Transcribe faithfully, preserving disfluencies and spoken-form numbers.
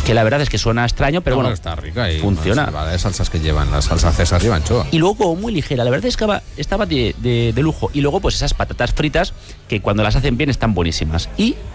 que la verdad es que suena extraño, pero no, bueno, está rica y funciona. Más, vale, salsas que llevan, las salsas César llevan anchoa. Y luego como muy ligera, la verdad es que estaba, estaba de, de, de lujo. Y luego pues esas patatas fritas que cuando las hacen bien están buenísimas. Y